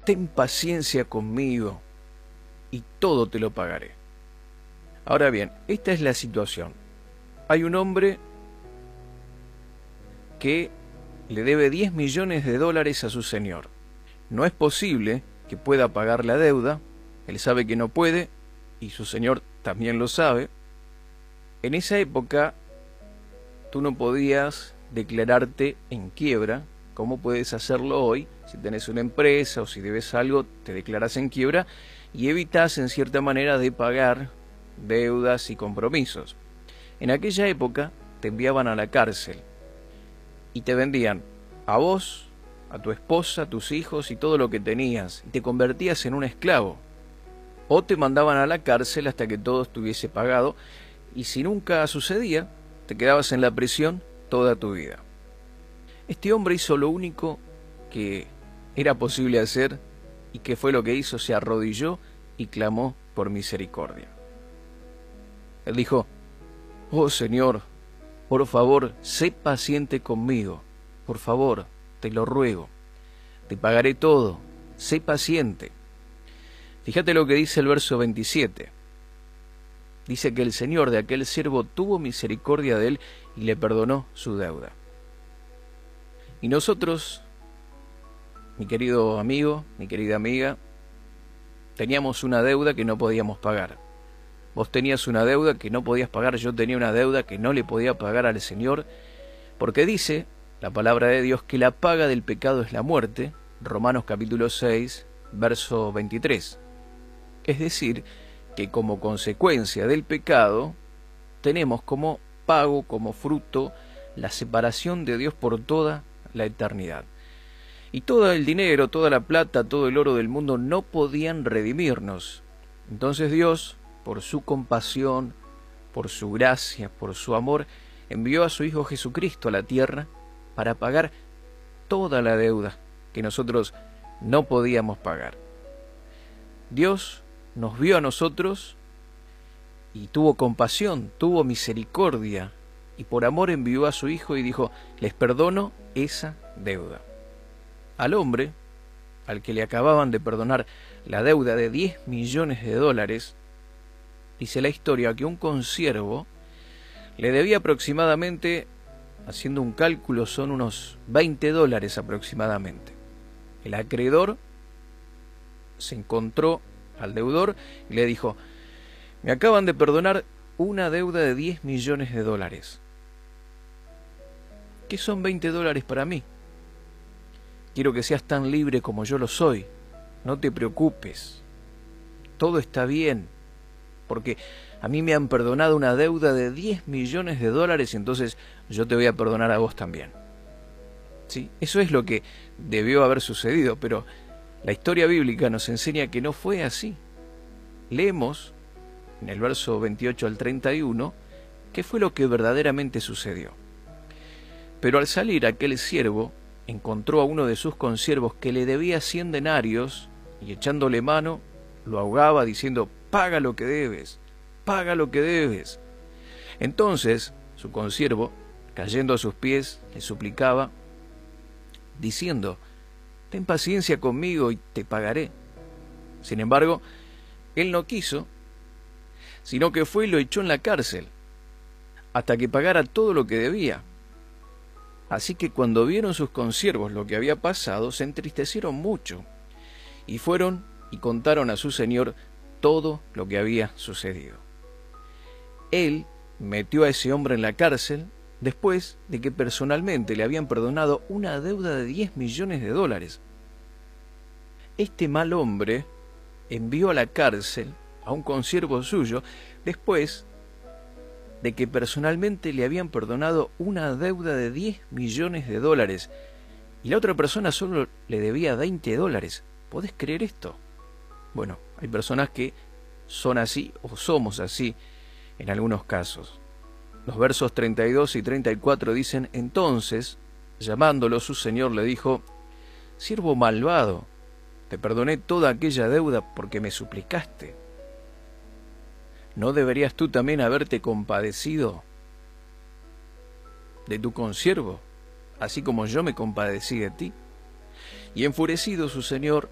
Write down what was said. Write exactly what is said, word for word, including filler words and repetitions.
ten paciencia conmigo y todo te lo pagaré. Ahora bien, esta es la situación. Hay un hombre que le debe diez millones de dólares a su señor. No es posible que pueda pagar la deuda, él sabe que no puede y su señor también lo sabe. En esa época tú no podías declararte en quiebra, como puedes hacerlo hoy. Si tenés una empresa o si debes algo, te declaras en quiebra y evitas en cierta manera de pagar deudas y compromisos. En aquella época te enviaban a la cárcel y te vendían a vos, a tu esposa, a tus hijos y todo lo que tenías, y te convertías en un esclavo. O te mandaban a la cárcel hasta que todo estuviese pagado, y si nunca sucedía, te quedabas en la prisión toda tu vida. Este hombre hizo lo único que era posible hacer, y que fue lo que hizo: se arrodilló y clamó por misericordia. Él dijo: oh Señor, por favor, sé paciente conmigo, por favor, te lo ruego, te pagaré todo, sé paciente. Fíjate lo que dice el verso veintisiete. Dice que el Señor de aquel siervo tuvo misericordia de él y le perdonó su deuda. Y nosotros, mi querido amigo, mi querida amiga, teníamos una deuda que no podíamos pagar. Vos tenías una deuda que no podías pagar, yo tenía una deuda que no le podía pagar al Señor, porque dice la palabra de Dios que la paga del pecado es la muerte, Romanos capítulo seis, verso veintitrés. Es decir, que como consecuencia del pecado, tenemos como pago, como fruto, la separación de Dios por toda la eternidad. Y todo el dinero, toda la plata, todo el oro del mundo no podían redimirnos. Entonces Dios, por su compasión, por su gracia, por su amor, envió a su Hijo Jesucristo a la tierra para pagar toda la deuda que nosotros no podíamos pagar. Dios nos vio a nosotros y tuvo compasión, tuvo misericordia, y por amor envió a su Hijo y dijo: les perdono esa deuda. Al hombre, al que le acababan de perdonar la deuda de diez millones de dólares, dice la historia que un consiervo le debía aproximadamente, haciendo un cálculo, son unos veinte dólares aproximadamente. El acreedor se encontró al deudor y le dijo: me acaban de perdonar una deuda de diez millones de dólares. ¿Qué son veinte dólares para mí? Quiero que seas tan libre como yo lo soy. No te preocupes. Todo está bien. Porque a mí me han perdonado una deuda de diez millones de dólares y entonces yo te voy a perdonar a vos también. ¿Sí? Eso es lo que debió haber sucedido, pero la historia bíblica nos enseña que no fue así. Leemos en el verso veintiocho al treinta y uno qué fue lo que verdaderamente sucedió. Pero al salir aquel siervo encontró a uno de sus consiervos que le debía cien denarios y echándole mano lo ahogaba diciendo: paga lo que debes, paga lo que debes. Entonces su consiervo, cayendo a sus pies, le suplicaba, diciendo: ten paciencia conmigo y te pagaré. Sin embargo, él no quiso, sino que fue y lo echó en la cárcel, hasta que pagara todo lo que debía. Así que cuando vieron sus consiervos lo que había pasado, se entristecieron mucho, y fueron y contaron a su señor todo lo que había sucedido. Él metió a ese hombre en la cárcel después de que personalmente le habían perdonado una deuda de diez millones de dólares. Este mal hombre envió a la cárcel a un consiervo suyo después de que personalmente le habían perdonado una deuda de diez millones de dólares y la otra persona solo le debía veinte dólares. ¿Podés creer esto? Bueno, hay personas que son así o somos así en algunos casos. Los versos treinta y dos y treinta y cuatro dicen: entonces, llamándolo su señor, le dijo: siervo malvado, te perdoné toda aquella deuda porque me suplicaste. ¿No deberías tú también haberte compadecido de tu consiervo, así como yo me compadecí de ti? Y enfurecido su señor